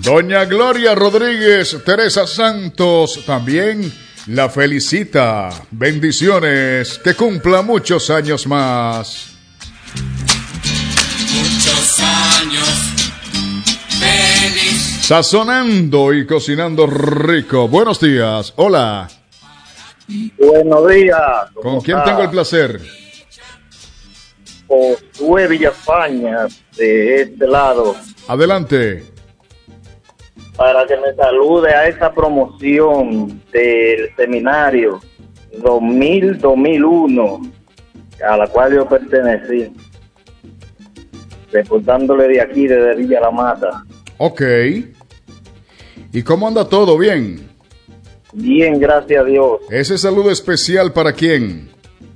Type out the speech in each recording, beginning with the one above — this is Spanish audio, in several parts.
Doña Gloria Rodríguez, Teresa Santos, también la felicita. Bendiciones, que cumpla muchos años más. Muchos años, feliz. Sazonando y cocinando rico. Buenos días, hola. Buenos días. ¿Con quién tengo el placer? Josué Villafaña, de este lado. Adelante. Para que me salude a esa promoción del seminario 2000-2001, a la cual yo pertenecí, reportándole de aquí, desde Villa La Mata. Ok. ¿Y cómo anda todo? ¿Bien? Bien, gracias a Dios. ¿Ese saludo especial para quién?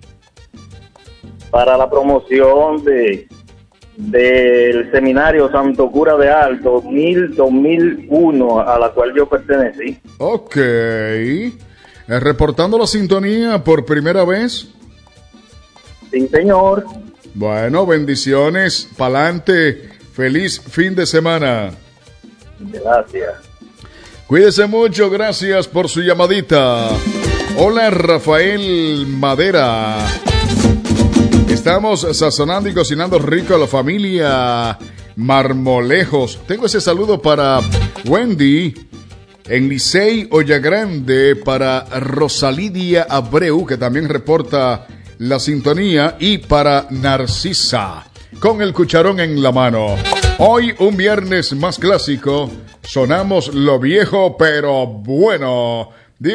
Para la promoción del seminario Santo Cura de Alto 2000-2001, a la cual yo pertenecí. Ok. ¿Reportando la sintonía por primera vez? Sí, señor. Bueno, bendiciones. Pa'lante. Feliz fin de semana. Gracias. Cuídese mucho. Gracias por su llamadita. Hola, Rafael Madera. Estamos sazonando y cocinando rico a la familia Marmolejos. Tengo ese saludo para Wendy en Licey Ollagrande, para Rosalidia Abreu, que también reporta la sintonía, y para Narcisa, con el cucharón en la mano. Hoy, un viernes más clásico, sonamos lo viejo pero bueno.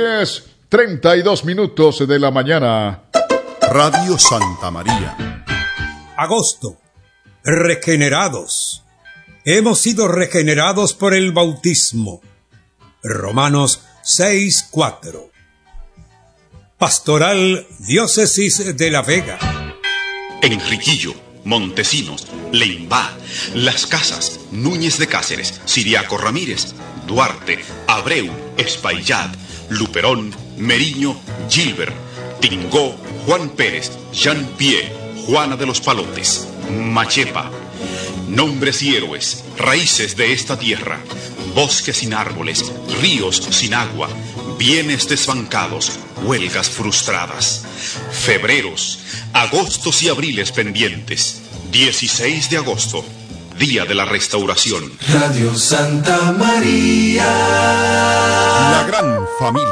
10:32 de la mañana. Radio Santa María. Agosto. Regenerados. Hemos sido regenerados por el bautismo. Romanos 6:4. Pastoral Diócesis de La Vega. Enriquillo, Montesinos, Leimbá, Las Casas, Núñez de Cáceres, Siriaco Ramírez, Duarte, Abreu, Espaillat, Luperón, Meriño, Gilbert, Tingó, Juan Pérez, Jean-Pierre, Juana de los Palotes, Machepa. Nombres y héroes, raíces de esta tierra, bosques sin árboles, ríos sin agua, bienes desbancados, huelgas frustradas, febreros, agostos y abriles pendientes. 16 de agosto, Día de la Restauración. Radio Santa María. La gran familia.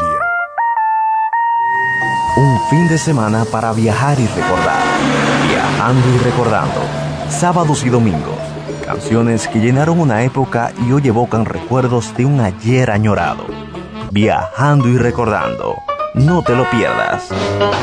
Un fin de semana para viajar y recordar. Viajando y recordando. Sábados y domingos. Canciones que llenaron una época y hoy evocan recuerdos de un ayer añorado. Viajando y recordando. No te lo pierdas.